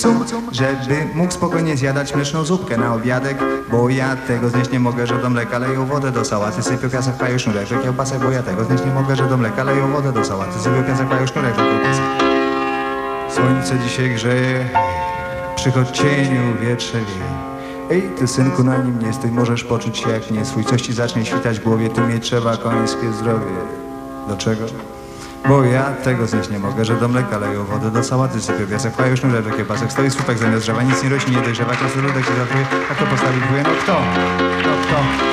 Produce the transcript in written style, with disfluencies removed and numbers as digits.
cum, żeby mógł spokojnie zjadać mleczną zupkę na obiadek, bo ja tego znieść nie mogę, że do mleka leją wodę, do sałaty sypią piasek, pają sznurek, że kiełbasek, bo ja tego znieść nie mogę, że do mleka leją wodę, do sałaty sypią piasek, pają sznurek, że kiełbasek. Słońce dzisiaj grzeje, przychodź cieniu, wietrze wieje. Ej, ty synku, na nim nie stój, możesz poczuć się jak nie swój. Coś ci zacznie świtać w głowie, tu mieć trzeba końskie zdrowie. Dlaczego? Bo ja tego znieść nie mogę, że do mleka leją wodę, do sałaty sypią piasek, pają sznurek, że kiełbasek. Stoi słupek zamiast drzewa, nic nie rośnie, nie dojrzewa, czas ludek się zatruje. A kto postawi dwóje? No kto?